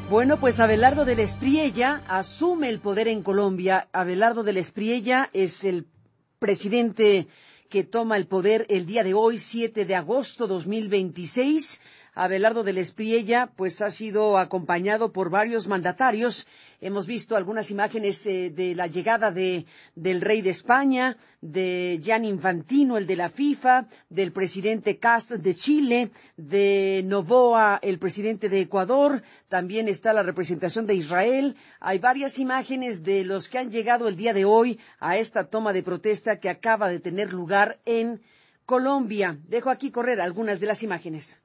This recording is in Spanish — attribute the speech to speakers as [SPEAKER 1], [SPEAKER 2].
[SPEAKER 1] Bueno, pues Abelardo del Espriella asume el poder en Colombia. Abelardo del Espriella es el presidente que toma el poder el día de hoy, 7 de agosto 2026. Abelardo del Espriella, pues ha sido acompañado por varios mandatarios. Hemos visto algunas imágenes de la llegada del rey de España, de Gianni Infantino, el de la FIFA, del presidente Kast de Chile, de Noboa, el presidente de Ecuador. También está la representación de Israel. Hay varias imágenes de los que han llegado el día de hoy a esta toma de protesta que acaba de tener lugar en Colombia. Dejo aquí correr algunas de las imágenes.